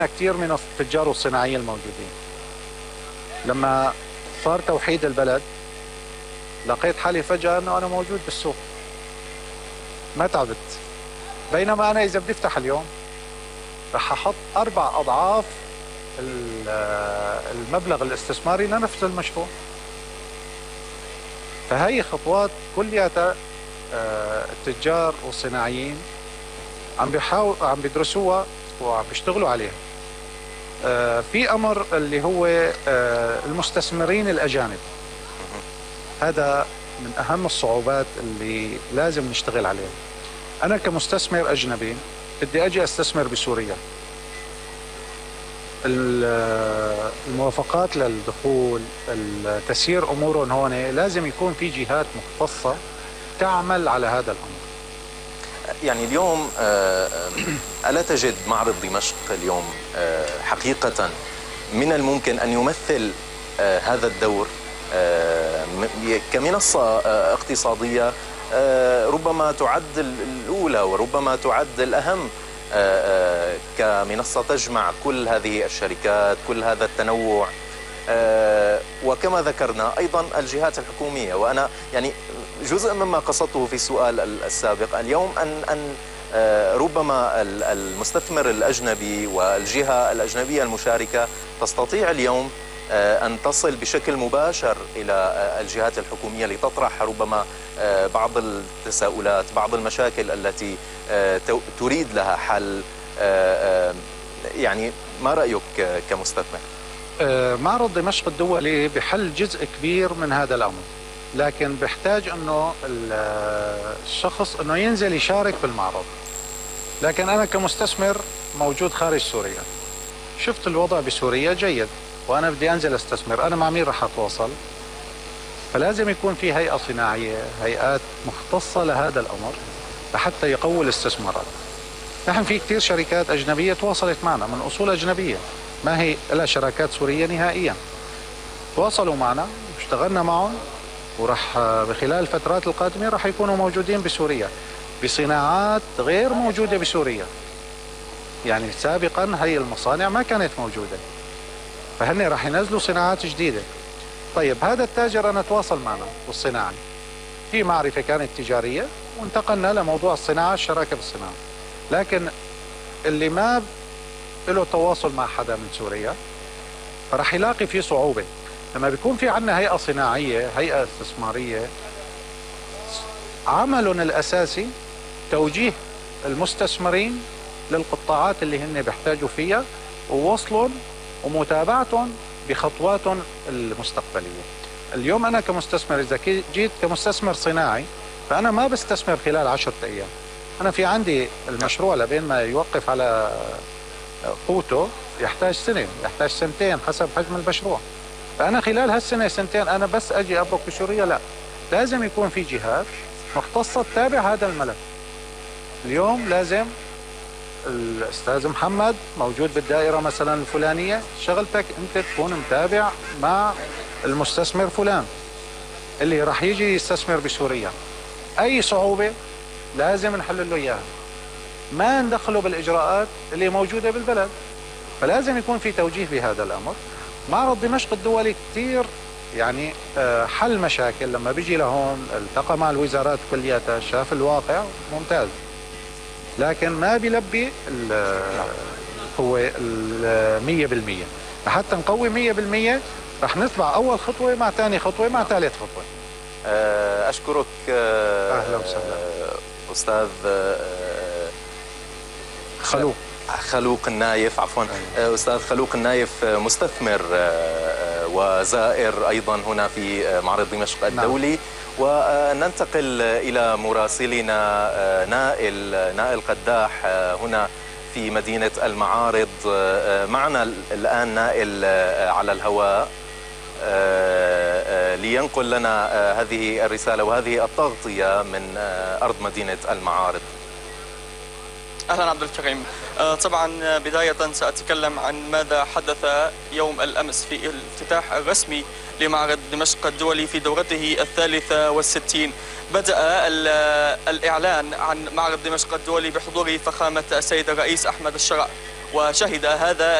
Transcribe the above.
كثير من التجار والصناعيين الموجودين. لما صار توحيد البلد لقيت حالي فجأة أنه أنا موجود بالسوق، ما تعبت. بينما أنا إذا بدي أفتح اليوم رح أحط 4 أضعاف المبلغ الاستثماري لنفس المشروع. فهي خطوات كلياتها التجار والصناعيين عم بيدرسوها وعم بيشتغلوا عليها. في أمر اللي هو المستثمرين الأجانب، هذا من أهم الصعوبات اللي لازم نشتغل عليها. أنا كمستثمر أجنبي بدي أجي أستثمر بسوريا، الموافقات للدخول، تسيير أمورهم هون لازم يكون في جهات مختصة تعمل على هذا الأمر. يعني اليوم ألا تجد معرض دمشق اليوم حقيقة من الممكن أن يمثل هذا الدور كمنصة اقتصادية ربما تعد الأولى وربما تعد الأهم، كمنصة تجمع كل هذه الشركات، كل هذا التنوع، وكما ذكرنا أيضا الجهات الحكومية. وأنا يعني جزء مما قصدته في السؤال السابق اليوم أن ربما المستثمر الأجنبي والجهة الأجنبية المشاركة تستطيع اليوم أن تصل بشكل مباشر إلى الجهات الحكومية لتطرح ربما بعض التساؤلات، بعض المشاكل التي تريد لها حل. يعني ما رأيك كمستثمر؟ معرض دمشق الدولي بحل جزء كبير من هذا الأمر، لكن بيحتاج أنه الشخص أنه ينزل يشارك بالمعرض. لكن أنا كمستثمر موجود خارج سوريا، شفت الوضع بسوريا جيد وأنا بدي أنزل أستثمر، أنا مع مين رح أتواصل؟ فلازم يكون في هيئة صناعية، هيئات مختصة لهذا الأمر لحتى يقوي الاستثمارات. نحن في كثير شركات أجنبية تواصلت معنا من أصول أجنبية، ما هي إلا شراكات سورية نهائيا. تواصلوا معنا واشتغلنا معهم، ورح بخلال الفترات القادمة رح يكونوا موجودين بسوريا بصناعات غير موجودة بسوريا. يعني سابقا هي المصانع ما كانت موجودة، فهن رح ينزلوا صناعات جديدة. طيب هذا التاجر أنا تواصل معنا والصناعي في معرفة كانت تجارية، وانتقلنا لموضوع الصناعة، الشراكة بالصناعة. لكن اللي ما له تواصل مع حدا من سوريا فرح يلاقي فيه صعوبة. لما بيكون في عنا هيئة صناعية، هيئة استثمارية، عملهم الأساسي توجيه المستثمرين للقطاعات اللي هن بيحتاجوا فيها، ووصلهم ومتابعتهم بخطواتهم المستقبلية. اليوم أنا كمستثمر إذا جيت كمستثمر صناعي فأنا ما بستثمر خلال 10 أيام. أنا في عندي المشروع لبين ما يوقف على قوته يحتاج سنة، يحتاج سنتين حسب حجم المشروع. فأنا خلال هالسنة سنتين أنا بس أجي أبرك بسوريا؟ لا، لازم يكون في جهات مختصة تتابع هذا الملف. اليوم لازم الأستاذ محمد موجود بالدائرة مثلا الفلانية، شغلتك أنت تكون متابع مع المستثمر فلان اللي راح يجي يستثمر بسوريا. أي صعوبة لازم نحل له إياها، ما ندخله بالإجراءات اللي موجودة بالبلد. فلازم يكون في توجيه بهذا الأمر. معرض دمشق الدولي كثير يعني حل مشاكل. لما بيجي لهون التقى مع الوزارات كلياتها، شاف الواقع ممتاز، لكن ما بيلبي هو 100%. لحتى نقوي 100% رح نتبع أول خطوة مع ثاني خطوة مع ثالث خطوة. أشكرك أهلا وسهلا أستاذ خلوق النايف، عفوا أستاذ خلوق النايف، مستثمر وزائر أيضا هنا في معرض دمشق الدولي. نعم. وننتقل إلى مراسلنا نائل قداح هنا في مدينة المعارض. معنا الآن نائل على الهواء لينقل لنا هذه الرسالة وهذه التغطية من أرض مدينة المعارض. أهلا عبد الكريم. طبعا بداية سأتكلم عن ماذا حدث يوم الأمس في الافتتاح الرسمي لمعرض دمشق الدولي في دورته 63. بدأ الإعلان عن معرض دمشق الدولي بحضور فخامة السيد الرئيس أحمد الشرع وشهد هذا